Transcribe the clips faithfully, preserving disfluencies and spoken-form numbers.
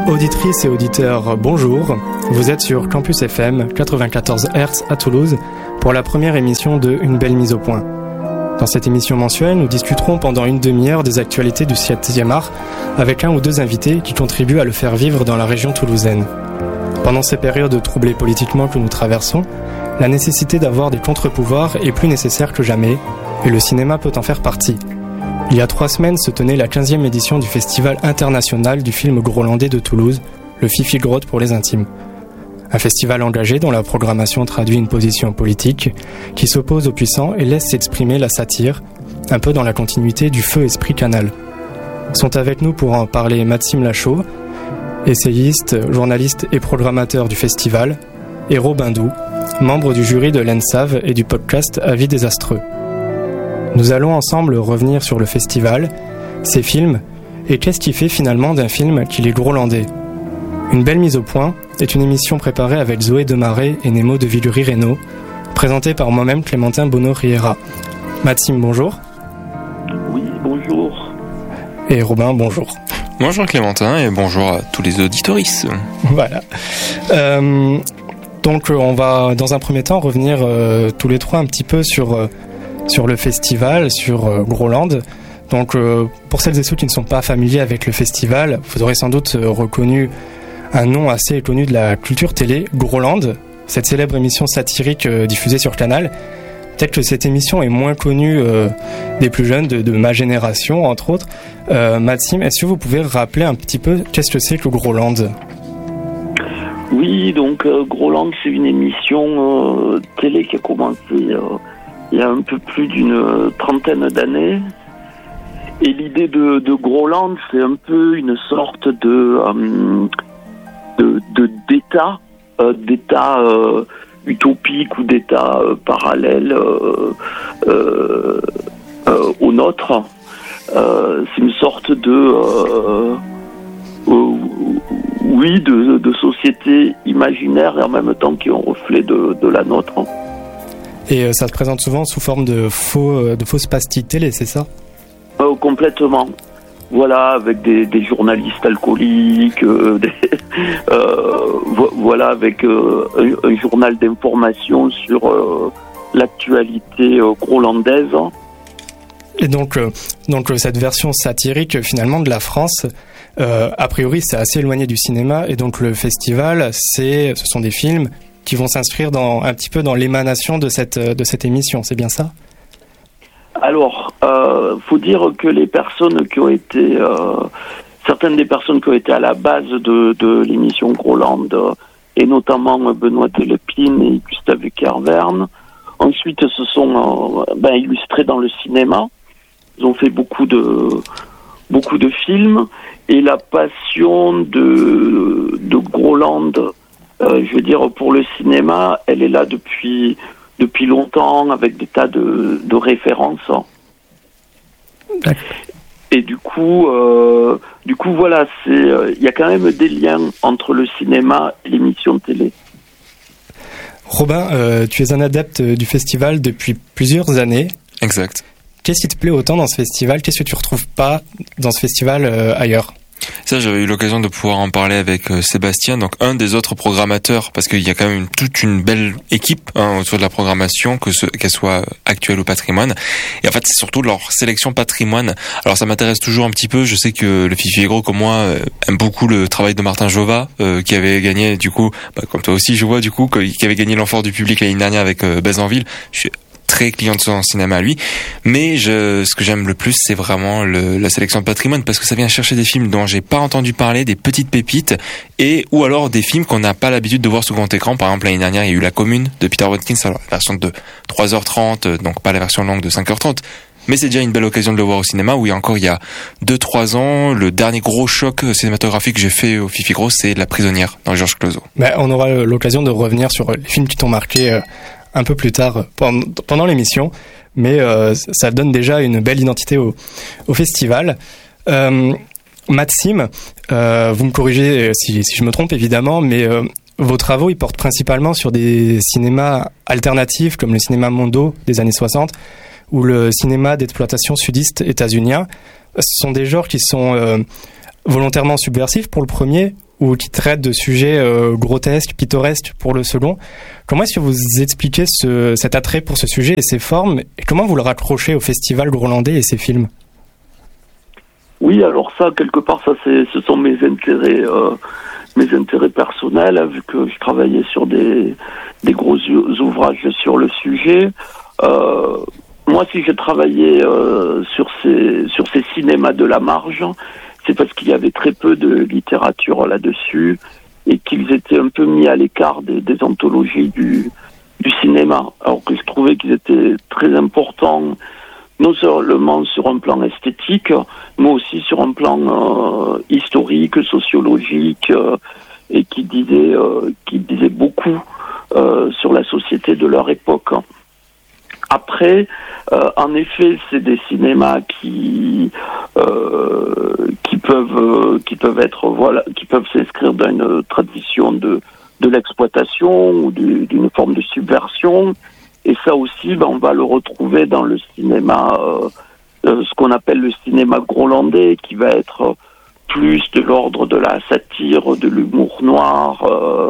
Auditrices et auditeurs, bonjour. Vous êtes sur Campus F M quatre-vingt-quatorze hertz à Toulouse pour la première émission de Une belle mise au point. Dans cette émission mensuelle, nous discuterons pendant une demi-heure des actualités du septième art avec un ou deux invités qui contribuent à le faire vivre dans la région toulousaine. Pendant ces périodes troublées politiquement que nous traversons, la nécessité d'avoir des contre-pouvoirs est plus nécessaire que jamais et le cinéma peut en faire partie. Il y a trois semaines se tenait la quinzième édition du Festival international du film grolandais de Toulouse, le Fifi-Grotte pour les intimes. Un festival engagé dont la programmation traduit une position politique qui s'oppose aux puissants et laisse s'exprimer la satire, un peu dans la continuité du Feu Esprit Canal. Sont avec nous pour en parler Maxime Lachaud, essayiste, journaliste et programmateur du festival, et Robin Doux, membre du jury de l'E N S A V et du podcast Avis désastreux. Nous allons ensemble revenir sur le festival, ses films, et qu'est-ce qui fait finalement d'un film qu'il est grolandais. Une belle mise au point est une émission préparée avec Zoé Demaret et Nemo de Villeruy-Reynaud, présentée par moi-même Clémentin Bonneau-Riera. Maxime, bonjour. Oui, bonjour. Et Robin, bonjour. Bonjour Clémentin et bonjour à tous les auditoristes. Voilà. Euh, donc on va dans un premier temps revenir euh, tous les trois un petit peu sur... Euh, sur le festival, sur euh, Groland. Donc euh, pour celles et ceux qui ne sont pas familiers avec le festival, vous aurez sans doute euh, reconnu un nom assez connu de la culture télé, Groland, cette célèbre émission satirique euh, diffusée sur Canal. Peut-être que cette émission est moins connue euh, des plus jeunes, de, de ma génération entre autres. Euh, Maxime, est-ce que vous pouvez rappeler un petit peu qu'est-ce que c'est que Groland ? Oui, donc euh, Groland, c'est une émission euh, télé qui a commencé... Euh, il y a un peu plus d'une trentaine d'années. Et l'idée de, de Groland, c'est un peu une sorte de, euh, de, de d'état, euh, d'état euh, utopique ou d'état euh, parallèle euh, euh, euh, au nôtre. Euh, c'est une sorte de... Euh, euh, oui, de, de société imaginaire et en même temps qui est un reflet de, de la nôtre. Et ça se présente souvent sous forme de faux, de fausses pastilles télé, c'est ça ? euh, Complètement. Voilà, avec des, des journalistes alcooliques, euh, des, euh, vo- voilà, avec euh, un, un journal d'information sur euh, l'actualité euh, grolandaise. Et donc, euh, donc cette version satirique finalement de la France, euh, a priori c'est assez éloigné du cinéma, et donc le festival, c'est, ce sont des films qui vont s'inscrire dans, un petit peu dans l'émanation de cette, de cette émission, c'est bien ça ? Alors, euh, faut dire que les personnes qui ont été, euh, certaines des personnes qui ont été à la base de, de l'émission Groland, euh, et notamment Benoît Telepin et Gustave Kervern, ensuite se sont euh, ben, illustrés dans le cinéma. Ils ont fait beaucoup de, beaucoup de films, et la passion de, de Groland, Euh, je veux dire, pour le cinéma, elle est là depuis depuis longtemps, avec des tas de, de références. Et du coup, euh, du coup, voilà, c'est, il euh, y a quand même des liens entre le cinéma et l'émission de télé. Robin, euh, tu es un adepte du festival depuis plusieurs années. Exact. Qu'est-ce qui te plaît autant dans ce festival ? Qu'est-ce que tu retrouves pas dans ce festival euh, ailleurs ? Ça, j'avais eu l'occasion de pouvoir en parler avec euh, Sébastien, donc un des autres programmateurs, parce qu'il y a quand même une, toute une belle équipe hein, autour de la programmation, que ce, qu'elle soit actuelle ou patrimoine. Et en fait, c'est surtout leur sélection patrimoine. Alors, ça m'intéresse toujours un petit peu. Je sais que le Fifi Gros, comme moi, euh, aime beaucoup le travail de Martin Jova, euh, qui avait gagné, du coup, bah, comme toi aussi, je vois, du coup, qui avait gagné l'Enfort du public l'année dernière avec euh, Bézanville. Je suis très client de son cinéma à lui, mais je, ce que j'aime le plus, c'est vraiment le, la sélection de patrimoine, parce que ça vient chercher des films dont j'ai pas entendu parler, des petites pépites, et ou alors des films qu'on n'a pas l'habitude de voir sur grand écran. Par exemple, l'année dernière, il y a eu La Commune de Peter Watkins, alors la version de trois heures trente, donc pas la version longue de cinq heures trente, mais c'est déjà une belle occasion de le voir au cinéma. Où il y a encore il y a deux trois ans, le dernier gros choc cinématographique que j'ai fait au Fifi Gros, c'est La Prisonnière dans Georges Clouzot. Ben, on aura l'occasion de revenir sur les films qui t'ont marqué euh, un peu plus tard pendant, pendant l'émission, mais euh, ça donne déjà une belle identité au, au festival. Euh, Maxime, euh, vous me corrigez si, si je me trompe évidemment, mais euh, vos travaux ils portent principalement sur des cinémas alternatifs comme le cinéma mondo des années soixante ou le cinéma d'exploitation sudiste états-unien. Ce sont des genres qui sont euh, volontairement subversifs pour le premier, ou qui traite de sujets euh, grotesques, pittoresques pour le second. Comment est-ce que vous expliquez ce, cet attrait pour ce sujet et ses formes, et comment vous le raccrochez au Festival Grolandais et ses films ? Oui, alors ça, quelque part, ça, c'est, ce sont mes intérêts, euh, mes intérêts personnels, hein, vu que je travaillais sur des, des gros ouvrages sur le sujet. Euh, moi, si j'ai travaillé euh, sur ces, sur ces cinémas de la marge, c'est parce qu'il y avait très peu de littérature là-dessus et qu'ils étaient un peu mis à l'écart des, des anthologies du, du cinéma. Alors que je trouvais qu'ils étaient très importants, non seulement sur un plan esthétique, mais aussi sur un plan euh, historique, sociologique, euh, et qui disaient, euh, qui disaient beaucoup euh, sur la société de leur époque. Après, euh, en effet, c'est des cinémas qui euh, qui peuvent euh, qui peuvent être voilà qui peuvent s'inscrire dans une tradition de de l'exploitation ou du, d'une forme de subversion. Et ça aussi, ben, on va le retrouver dans le cinéma, euh, euh, ce qu'on appelle le cinéma grolandais, qui va être plus de l'ordre de la satire, de l'humour noir. Euh,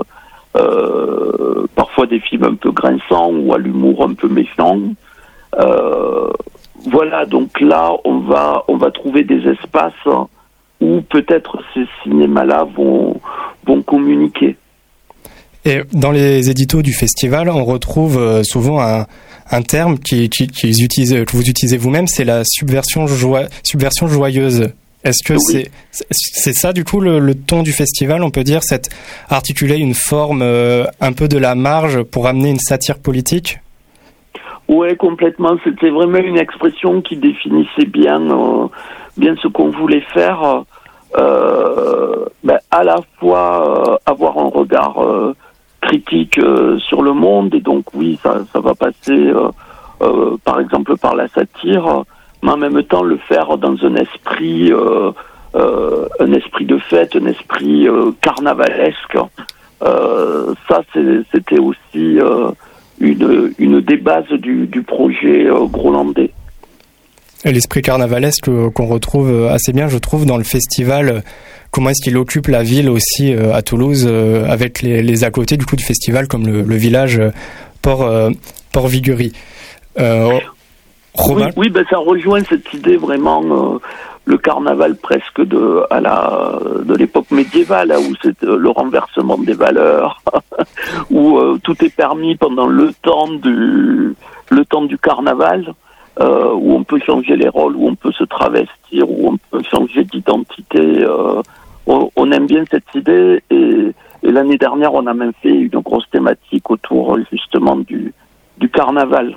Euh, parfois des films un peu grinçants ou à l'humour un peu méchant. Euh, voilà, donc là, on va on va trouver des espaces où peut-être ces cinémas-là vont vont communiquer. Et dans les éditos du festival, on retrouve souvent un, un terme qui, qui, qui utilisent, que vous utilisez vous-même, c'est la subversion, joi, subversion joyeuse. Est-ce que oui. c'est, c'est ça, du coup, le, le ton du festival, on peut dire, c'est articuler une forme euh, un peu de la marge pour amener une satire politique ? Oui, complètement. C'était vraiment une expression qui définissait bien, euh, bien ce qu'on voulait faire. Euh, ben, à la fois euh, avoir un regard euh, critique euh, sur le monde, et donc oui, ça, ça va passer, euh, euh, par exemple, par la satire, mais en même temps le faire dans un esprit, euh, euh, un esprit de fête, un esprit euh, carnavalesque. Euh, ça, c'est, c'était aussi euh, une, une des bases du, du projet euh, grolandais. Et l'esprit carnavalesque euh, qu'on retrouve assez bien, je trouve, dans le festival. Comment est-ce qu'il occupe la ville aussi euh, à Toulouse, euh, avec les, les à côté du coup du festival, comme le, le village euh, Port, euh, Port Viguerie. Euh, Romain. Oui, oui ben ça rejoint cette idée vraiment euh, le carnaval presque de à la de l'époque médiévale, là, où c'est euh, le renversement des valeurs, où euh, tout est permis pendant le temps du le temps du carnaval, euh, où on peut changer les rôles, où on peut se travestir, où on peut changer d'identité. Euh, on, on aime bien cette idée, et, et l'année dernière on a même fait une grosse thématique autour justement du du carnaval.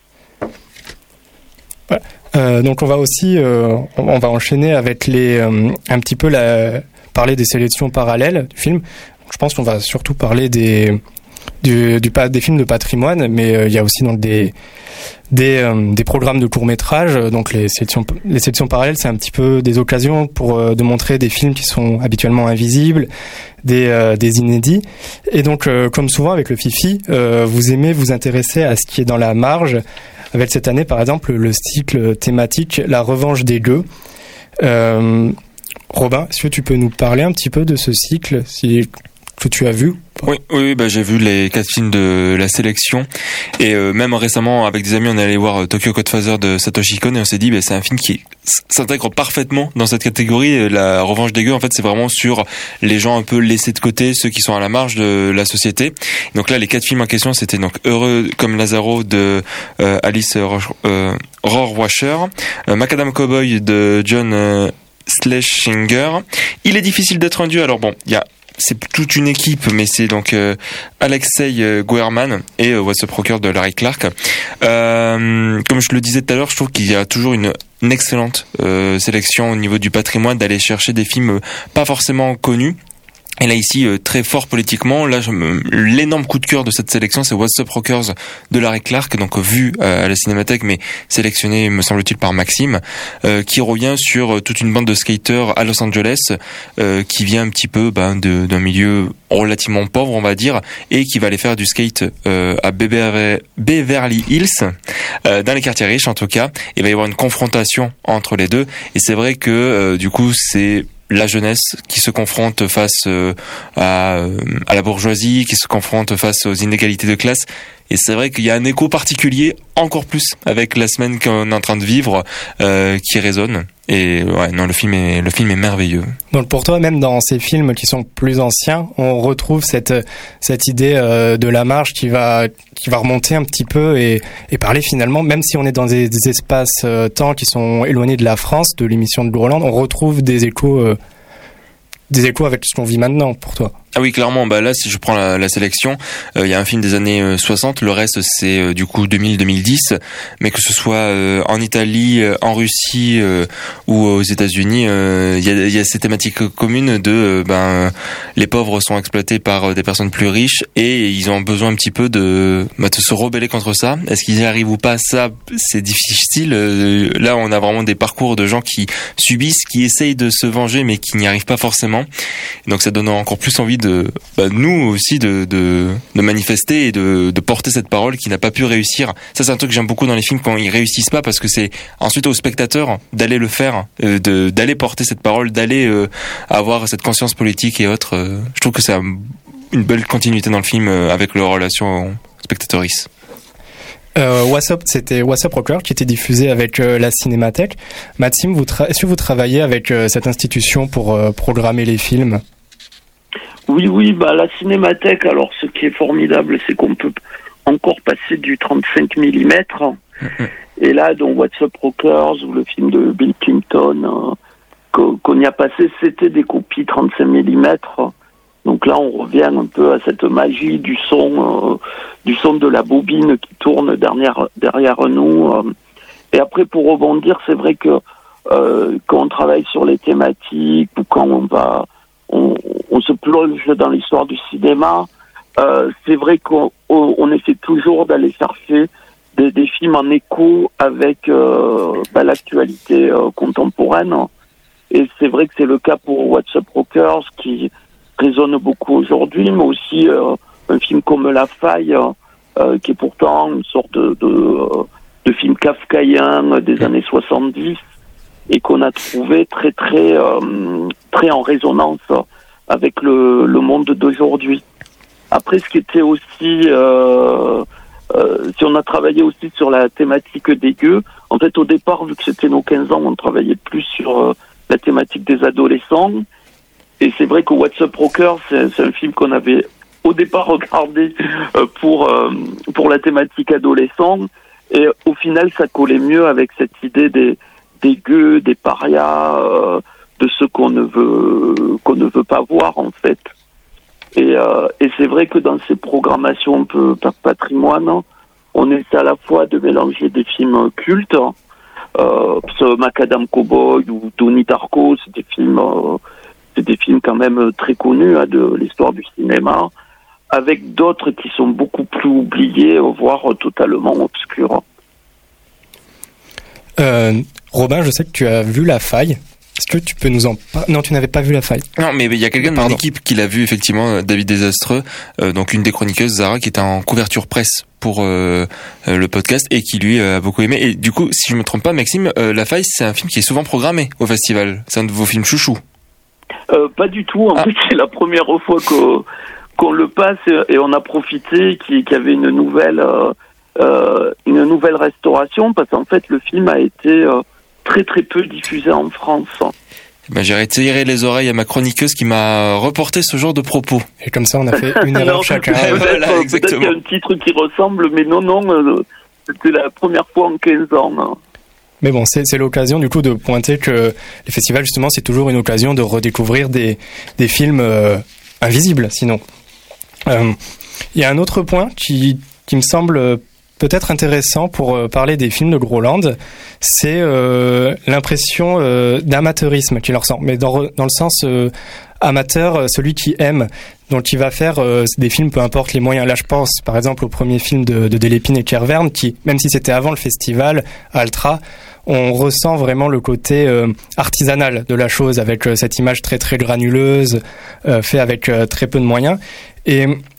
Euh, donc on va aussi, euh, on va enchaîner avec les, euh, un petit peu la, parler des sélections parallèles du film. Je pense qu'on va surtout parler des, du, du des films de patrimoine, mais euh, il y a aussi donc des, des, euh, des programmes de courts métrages. Donc les sélections, les sélections parallèles, c'est un petit peu des occasions pour euh, de montrer des films qui sont habituellement invisibles, des, euh, des inédits. Et donc, euh, comme souvent avec le Fifi, euh, vous aimez vous intéresser à ce qui est dans la marge. Avec cette année, par exemple, le cycle thématique La Revanche des Gueux. Euh, Robin, est-ce que tu peux nous parler un petit peu de ce cycle, si, que tu as vu ? Oui, oui, bah j'ai vu les quatre films de la sélection, et euh, même récemment avec des amis on est allé voir euh, Tokyo Godfather de Satoshi Kon, et on s'est dit bah, c'est un film qui s'intègre parfaitement dans cette catégorie. La Revanche des Gueux, en fait, c'est vraiment sur les gens un peu laissés de côté, ceux qui sont à la marge de la société. Donc là, les quatre films en question, c'était donc Heureux comme Lazaro de euh, Alice euh, Rohrwacher, euh, Macadam Cowboy de John euh, Schlesinger. Il est difficile d'être un dieu. Alors bon, il y a c'est toute une équipe, mais c'est donc euh, Alexei euh, Guerman et euh, What's the Procure de Larry Clark. Euh, comme je le disais tout à l'heure, je trouve qu'il y a toujours une, une excellente euh, sélection au niveau du patrimoine, d'aller chercher des films euh, pas forcément connus. Et là ici, euh, très fort politiquement, là je me, l'énorme coup de cœur de cette sélection, c'est What's Up Rockers de Larry Clark, donc vu euh, à la Cinémathèque, mais sélectionné, me semble-t-il, par Maxime, euh, qui revient sur euh, toute une bande de skaters à Los Angeles, euh, qui vient un petit peu ben, de, d'un milieu relativement pauvre, on va dire, et qui va aller faire du skate euh, à Beverly Hills, euh, dans les quartiers riches en tout cas. Il va y avoir une confrontation entre les deux, et c'est vrai que euh, du coup c'est la jeunesse qui se confronte face euh, à, euh, à la bourgeoisie, qui se confronte face aux inégalités de classe. Et c'est vrai qu'il y a un écho particulier, encore plus avec la semaine qu'on est en train de vivre, euh, qui résonne. Et ouais, non, le film est, le film est merveilleux. Donc pour toi, même dans ces films qui sont plus anciens, on retrouve cette cette idée euh, de la marche qui va qui va remonter un petit peu et et parler finalement, même si on est dans des, des espaces euh, temps qui sont éloignés de la France, de l'émission de Groland, on retrouve des échos euh, des échos avec ce qu'on vit maintenant pour toi. Ah oui, clairement. Bah là, si je prends la, la sélection, il euh, y a un film des années euh, soixante. Le reste, c'est euh, du coup deux mille deux mille dix. Mais que ce soit euh, en Italie, euh, en Russie euh, ou aux États-Unis, il euh, y, a, y a ces thématiques communes de euh, ben les pauvres sont exploités par euh, des personnes plus riches et ils ont besoin un petit peu de, bah, de se rebeller contre ça. Est-ce qu'ils y arrivent ou pas? Ça, c'est difficile. Euh, là, on a vraiment des parcours de gens qui subissent, qui essayent de se venger, mais qui n'y arrivent pas forcément. Donc, ça donne encore plus envie de bah, nous aussi de, de de manifester et de de porter cette parole qui n'a pas pu réussir. Ça, c'est un truc que j'aime beaucoup dans les films quand ils réussissent pas, parce que c'est ensuite aux spectateurs d'aller le faire, euh, de d'aller porter cette parole, d'aller euh, avoir cette conscience politique et autres. Euh, je trouve que c'est un, une belle continuité dans le film euh, avec leur relation spectatrice. Euh, What's Up, c'était What's Up Rocker qui était diffusé avec euh, la Cinémathèque. Maxime, vous tra- est-ce que vous travaillez avec euh, cette institution pour euh, programmer les films? Oui, oui, bah la Cinémathèque, alors ce qui est formidable, c'est qu'on peut encore passer du trente-cinq millimètres. Mm-hmm. Et là, dans What's Up Rockers, ou le film de Bill Clinton, euh, qu'on, qu'on y a passé, c'était des copies trente-cinq millimètres. Donc là, on revient un peu à cette magie du son, euh, du son de la bobine qui tourne derrière, derrière nous. Euh. Et après, pour rebondir, c'est vrai que euh, quand on travaille sur les thématiques ou quand on va... On, on se plonge dans l'histoire du cinéma. Euh, c'est vrai qu'on on essaie toujours d'aller chercher des, des films en écho avec euh, bah, l'actualité euh, contemporaine. Et c'est vrai que c'est le cas pour What's Up Rockers, qui résonne beaucoup aujourd'hui, mais aussi euh, un film comme La Faille, euh, qui est pourtant une sorte de, de, de film kafkaïen des années soixante-dix, et qu'on a trouvé très très euh, très en résonance avec le, le monde d'aujourd'hui. Après, ce qui était aussi, euh, euh, si on a travaillé aussi sur la thématique des gueux, en fait au départ, vu que c'était nos quinze ans, on travaillait plus sur euh, la thématique des adolescents. Et c'est vrai que What's Up Rocker, c'est, c'est un film qu'on avait au départ regardé euh, pour euh, pour la thématique adolescent. Et au final, ça collait mieux avec cette idée des des gueux, des parias, euh, de ceux qu'on ne veut qu'on ne veut pas voir en fait. Et, euh, et c'est vrai que dans ces programmations un peu par patrimoine, on essaie à la fois de mélanger des films cultes, euh, ce Macadam Cowboy ou Donnie Darko, c'est des films, euh, c'est des films quand même très connus hein, de l'histoire du cinéma, avec d'autres qui sont beaucoup plus oubliés, voire totalement obscurs. Euh, Robin, je sais que tu as vu La Faille. Est-ce que tu peux nous en parler? Non, tu n'avais pas vu La Faille. Non, mais il y a quelqu'un de mon équipe qui l'a vu, effectivement, David Desastreux, euh, donc une des chroniqueuses, Zara, qui était en couverture presse pour euh, euh, le podcast et qui, lui, euh, a beaucoup aimé. Et du coup, si je me trompe pas, Maxime, euh, La Faille, c'est un film qui est souvent programmé au festival. C'est un de vos films chouchous. Euh, pas du tout. En ah. fait, c'est la première fois qu'on, qu'on le passe et on a profité qu'il, qu'il y avait une nouvelle... Euh, Euh, une nouvelle restauration, parce qu'en fait le film a été euh, très très peu diffusé en France. Ben, j'ai retiré les oreilles à ma chroniqueuse qui m'a reporté ce genre de propos. Et comme ça on a fait une erreur chacun. Peut-être, voilà, peut-être qu'il y a un petit truc qui ressemble, mais non, non, euh, c'était la première fois en quinze ans. Hein. Mais bon, c'est, c'est l'occasion du coup de pointer que les festivals justement c'est toujours une occasion de redécouvrir des, des films euh, invisibles sinon. Il euh, y a un autre point qui, qui me semble peut-être intéressant pour euh, parler des films de Groland, c'est euh, l'impression euh, d'amateurisme qu'il leur sent, mais dans, dans le sens euh, amateur, celui qui aime, donc il va faire euh, des films peu importe les moyens. Là je pense par exemple au premier film de, de Delépine et Kervern qui, même si c'était avant le festival, à Altra, on ressent vraiment le côté euh, artisanal de la chose avec euh, cette image très très granuleuse, euh, fait avec euh, très peu de moyens. Et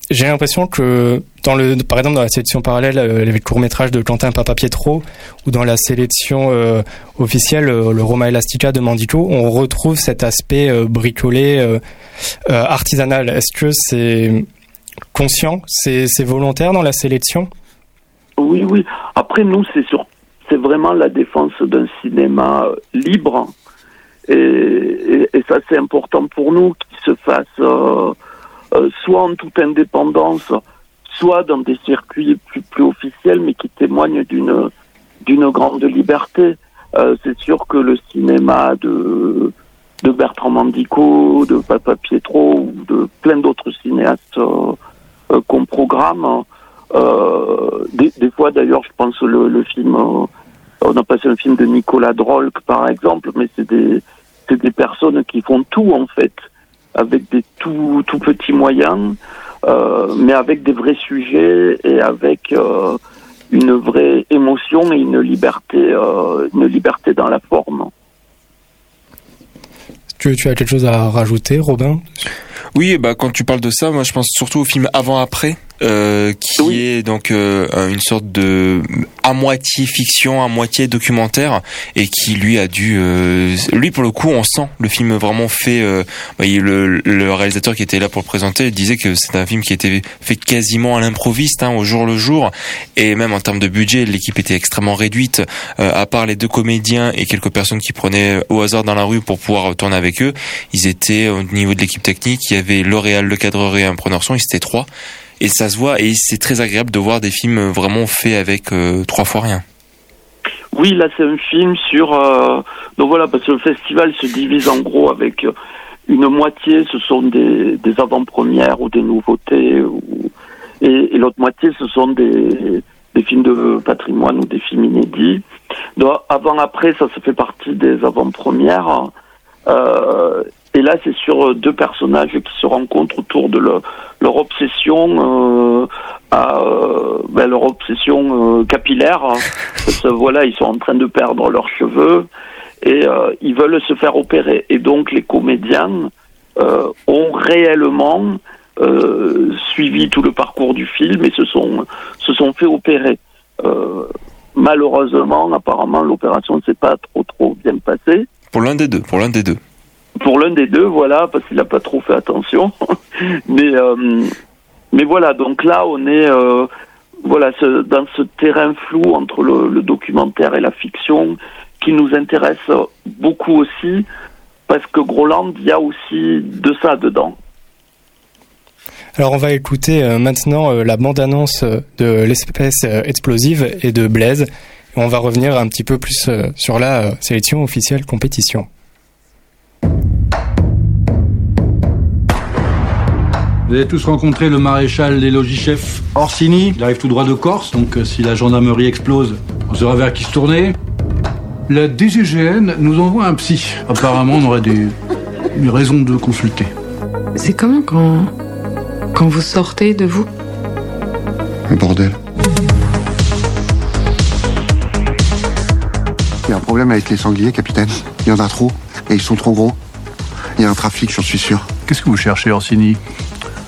j'ai l'impression que dans le, par exemple dans la sélection parallèle, euh, les courts-métrages de Quentin Papapietro ou dans la sélection euh, officielle, euh, le Roma Elastica de Mandico, on retrouve cet aspect euh, bricolé, euh, euh, artisanal. Est-ce que c'est conscient, c'est, c'est volontaire dans la sélection ? Oui, oui. Après, nous, c'est sur, c'est vraiment la défense d'un cinéma libre. Et, et, et ça, c'est important pour nous qu'il se fasse euh, euh, soit en toute indépendance, soit dans des circuits plus, plus officiels, mais qui témoignent d'une, d'une grande liberté. Euh, c'est sûr que le cinéma de, de Bertrand Mandico, de Papapietro ou de plein d'autres cinéastes euh, euh, qu'on programme, euh, des, des fois d'ailleurs, je pense le, le film, euh, on a passé un film de Nicolas Drolk par exemple, mais c'est des, c'est des personnes qui font tout en fait, avec des tout, tout petits moyens, euh, mais avec des vrais sujets et avec euh, une vraie émotion et une liberté, euh, une liberté dans la forme. Tu, tu as quelque chose à rajouter, Robin ? Oui, bah quand tu parles de ça, moi je pense surtout au film Avant-Après, euh, qui oui. est donc euh, une sorte de à moitié fiction, à moitié documentaire, et qui lui a dû, euh, lui pour le coup, on sent le film vraiment fait. Euh, bah, il, le, le réalisateur qui était là pour le présenter disait que c'est un film qui était fait quasiment à l'improviste, hein, au jour le jour, et même en termes de budget, l'équipe était extrêmement réduite. Euh, à part les deux comédiens et quelques personnes qui prenaient au hasard dans la rue pour pouvoir tourner avec eux, ils étaient au niveau de l'équipe technique. Il y avait le réal, le cadreur et un preneur son, ils étaient trois. Et ça se voit, et c'est très agréable de voir des films vraiment faits avec euh, trois fois rien. Oui, là c'est un film sur... Euh, donc voilà, parce que le festival se divise en gros avec une moitié, ce sont des, des avant-premières ou des nouveautés, ou, et, et l'autre moitié, ce sont des, des films de patrimoine ou des films inédits. Donc avant-après, ça, ça fait partie des avant-premières. Euh, Et là, c'est sur deux personnages qui se rencontrent autour de leur, leur obsession, euh, à, euh, ben, leur obsession euh, capillaire. Parce que, voilà, ils sont en train de perdre leurs cheveux et euh, ils veulent se faire opérer. Et donc, les comédiens euh, ont réellement euh, suivi tout le parcours du film et se sont se sont fait opérer. Euh, malheureusement, apparemment, l'opération ne s'est pas trop trop bien passée. Pour l'un des deux. Pour l'un des deux. Pour l'un des deux, voilà, parce qu'il n'a pas trop fait attention. mais, euh, mais voilà, donc là, on est euh, voilà, ce, dans ce terrain flou entre le, le documentaire et la fiction qui nous intéresse beaucoup aussi, parce que Groland, il y a aussi de ça dedans. Alors on va écouter euh, maintenant euh, la bande-annonce de l'espèce euh, explosive et de Blaise. Et on va revenir un petit peu plus euh, sur la euh, sélection officielle compétition. Vous avez tous rencontré le maréchal des logis-chefs Orsini. Il arrive tout droit de Corse, donc euh, si la gendarmerie explose, on saura vers qui se tourner. La D G G N nous envoie un psy. Apparemment, on aurait des, des raisons de consulter. C'est comment quand, quand vous sortez de vous ? Un bordel. Il y a un problème avec les sangliers, capitaine. Il y en a trop, et ils sont trop gros. Il y a un trafic, j'en suis sûr. Qu'est-ce que vous cherchez, Orsini ? L'anarchie ?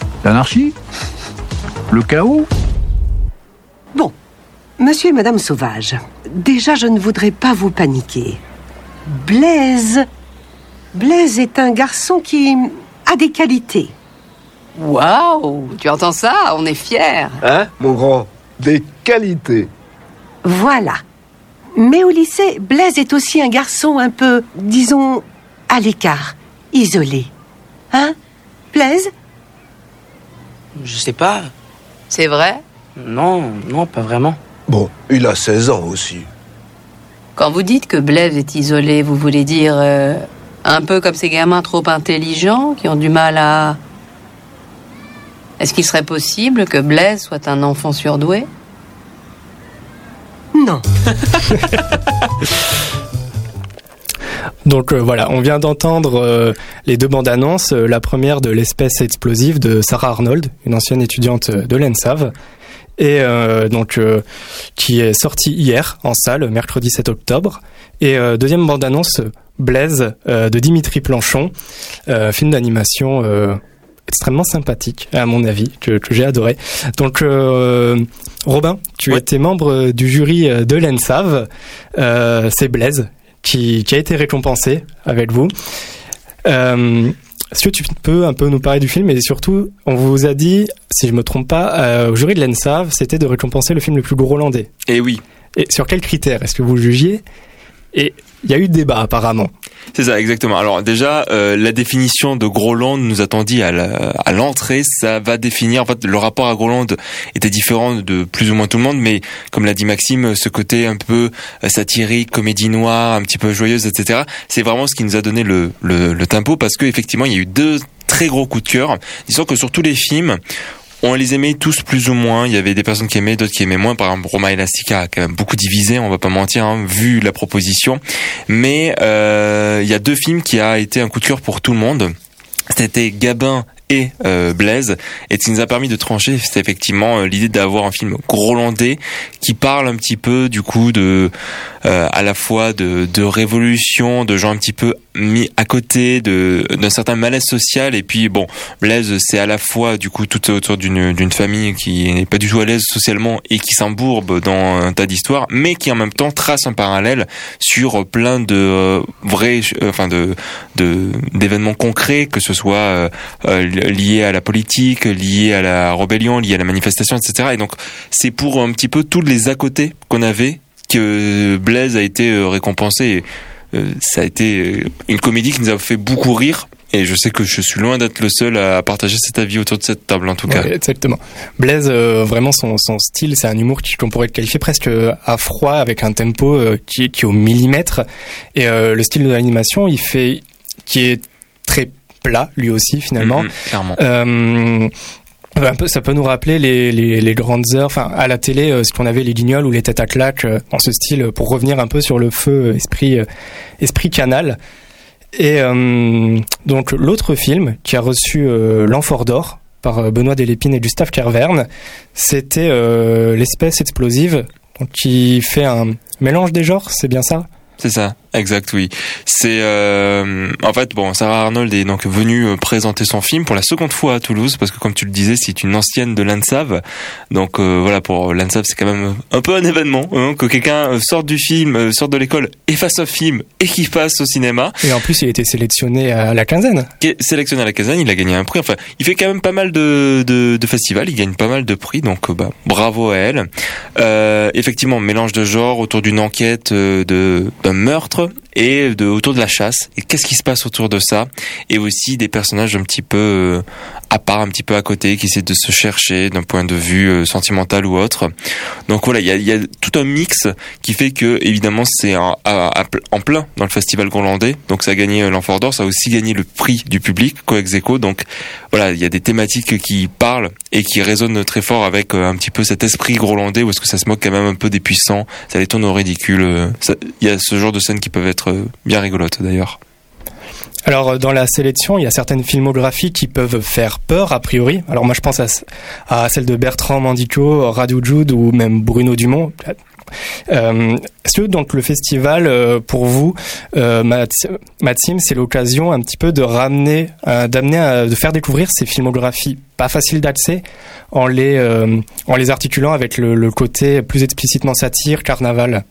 Le chaos ? Bon, monsieur et madame Sauvage, déjà je ne voudrais pas vous paniquer. Blaise... Blaise est un garçon qui a des qualités. Waouh, tu entends ça ? On est fiers. Hein, mon grand ? Des qualités. Voilà. Mais au lycée, Blaise est aussi un garçon un peu, disons, à l'écart, isolé. Hein, Blaise ? Je sais pas. C'est vrai ? Non, non, pas vraiment. Bon, il a seize ans aussi. Quand vous dites que Blaise est isolé, vous voulez dire euh, un peu comme ces gamins trop intelligents qui ont du mal à... Est-ce qu'il serait possible que Blaise soit un enfant surdoué ? Non. Donc euh, voilà, on vient d'entendre euh, les deux bandes annonces. Euh, la première de l'espèce explosive de Sarah Arnold, une ancienne étudiante de l'ENSAV, et euh, donc euh, qui est sortie hier en salle, mercredi sept octobre. Et euh, deuxième bande annonce, Blaise euh, de Dimitri Planchon, euh, film d'animation euh, extrêmement sympathique, à mon avis, que, que j'ai adoré. Donc, euh, Robin, tu ouais. étais membre du jury de l'E N S A V. Euh, c'est Blaise qui, qui a été récompensé avec vous. Euh, est-ce que tu peux un peu nous parler du film? Et surtout, on vous a dit, si je me trompe pas, euh, au jury de l'E N S A V, c'était de récompenser le film le plus grolandais. Et oui. Et sur quels critères est-ce que vous jugiez? Et il y a eu débat apparemment. C'est ça, exactement. Alors déjà, euh, la définition de Groland nous a-t-on dit à, la, à l'entrée, ça va définir, en fait, le rapport à Groland était différent de plus ou moins tout le monde, mais comme l'a dit Maxime, ce côté un peu satirique, comédie noire, un petit peu joyeuse, et cetera, c'est vraiment ce qui nous a donné le, le, le tempo, parce que effectivement, il y a eu deux très gros coups de cœur. Disons que sur tous les films, on les aimait tous plus ou moins. Il y avait des personnes qui aimaient, d'autres qui aimaient moins. Par exemple, Roma Elastica a quand même beaucoup divisé, on va pas mentir, hein, vu la proposition. Mais euh, il y a deux films qui a été un coup de cœur pour tout le monde. C'était Gabin et euh, Blaise, et ce qui nous a permis de trancher, c'est effectivement euh, l'idée d'avoir un film grolandais qui parle un petit peu du coup de euh, à la fois de, de révolution, de gens un petit peu mis à côté, de d'un certain malaise social. Et puis bon, Blaise, c'est à la fois du coup tout autour d'une d'une famille qui n'est pas du tout à l'aise socialement et qui s'embourbe dans un tas d'histoires, mais qui en même temps trace un parallèle sur plein de euh, vrais, euh, enfin de de d'événements concrets, que ce soit euh, euh, lié à la politique, lié à la rébellion, lié à la manifestation, et cetera. Et donc, c'est pour un petit peu tous les à côté qu'on avait que Blaise a été récompensé. Et, euh, ça a été une comédie qui nous a fait beaucoup rire. Et je sais que je suis loin d'être le seul à partager cet avis autour de cette table, en tout cas. Ouais, exactement. Blaise, euh, vraiment, son, son style, c'est un humour qui, qu'on pourrait qualifier presque à froid, avec un tempo euh, qui, qui est au millimètre. Et euh, le style de l'animation, il fait, qui est très plat, lui aussi, finalement. Mmh, clairement. Euh, un peu, ça peut nous rappeler les, les, les grandes heures, enfin, à la télé, euh, ce qu'on avait, les Guignols ou les Têtes à claques, euh, dans ce style, pour revenir un peu sur le feu euh, esprit, euh, esprit Canal. Et euh, donc, l'autre film qui a reçu euh, l'Amphore d'Or par euh, Benoît Delépine et Gustave Kervern, c'était euh, L'Espèce explosive, donc, qui fait un mélange des genres, c'est bien ça ? C'est ça, exact, oui. C'est euh, en fait bon, Sarah Arnold est donc venue présenter son film pour la seconde fois à Toulouse, parce que comme tu le disais, c'est une ancienne de l'E N S A V. Donc euh, voilà, pour l'E N S A V, c'est quand même un peu un événement, hein, que quelqu'un sorte du film, sorte de l'école et fasse un film et qu'il passe au cinéma. Et en plus, il a été sélectionné à la quinzaine. Qui est sélectionné à la quinzaine, il a gagné un prix. Enfin, il fait quand même pas mal de de, de festivals, il gagne pas mal de prix, donc bah bravo à elle. Euh, effectivement, mélange de genres autour d'une enquête de d'un meurtre et de autour de la chasse, et qu'est-ce qui se passe autour de ça, et aussi des personnages un petit peu euh, à part, un petit peu à côté, qui essaient de se chercher d'un point de vue euh, sentimental ou autre. Donc voilà, il y a, y a tout un mix qui fait que évidemment c'est en, à, à, en plein dans le festival grolandais, donc ça a gagné l'Amphore d'Or, ça a aussi gagné le prix du public co-ex aequo. Donc voilà, il y a des thématiques qui parlent et qui résonnent très fort avec euh, un petit peu cet esprit grolandais, où est-ce que ça se moque quand même un peu des puissants, ça les tourne au ridicule. Il y a ce genre de scènes qui peuvent être bien rigolotes d'ailleurs. Alors, dans la sélection, il y a certaines filmographies qui peuvent faire peur, a priori. Alors moi, je pense à, à celle de Bertrand Mandico, Radu Jude ou même Bruno Dumont. Euh, est-ce que donc le festival, euh, pour vous, euh, Maxime, c'est l'occasion un petit peu de ramener, euh, d'amener, à, de faire découvrir ces filmographies pas faciles d'accès, en les, euh, en les articulant avec le, le côté plus explicitement satire, carnaval?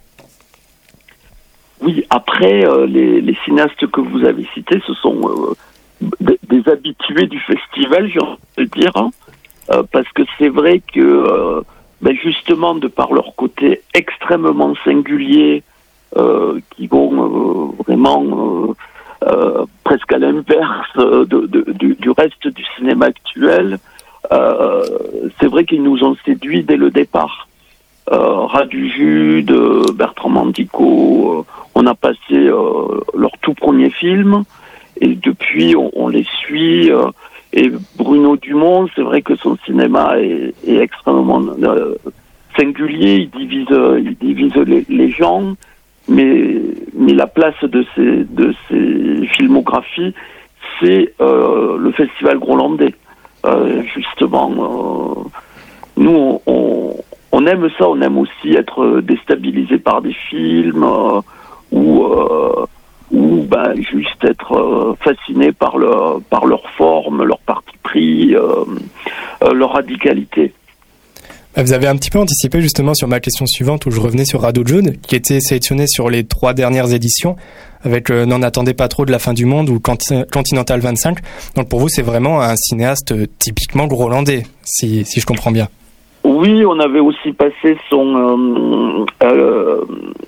Oui, après, euh, les, les cinéastes que vous avez cités, ce sont euh, des, des habitués du festival, j'ai envie de dire, hein, euh, parce que c'est vrai que, euh, ben justement, de par leur côté extrêmement singulier, euh, qui vont euh, vraiment euh, euh, presque à l'inverse de, de, du, du reste du cinéma actuel, euh, c'est vrai qu'ils nous ont séduits dès le départ. Euh, Radu Jude, Bertrand Mandico, euh, on a passé euh, leur tout premier film, et depuis on, on les suit. Euh, et Bruno Dumont, c'est vrai que son cinéma est, est extrêmement euh, singulier, il divise, il divise les, les gens, mais, mais la place de ces, de ces filmographies, c'est euh, le festival grolandais. Euh, justement, euh, nous on, on On aime ça, on aime aussi être déstabilisé par des films euh, ou euh, ou ben juste être euh, fasciné par leur par leur forme, leur parti pris, leur radicalité. Vous avez un petit peu anticipé justement sur ma question suivante où je revenais sur Rado June, qui était sélectionné sur les trois dernières éditions avec euh, N'en attendez pas trop de la fin du monde ou Continental vingt-cinq. Donc pour vous, c'est vraiment un cinéaste typiquement grolandais, si, si je comprends bien. Oui, on avait aussi passé son euh, euh,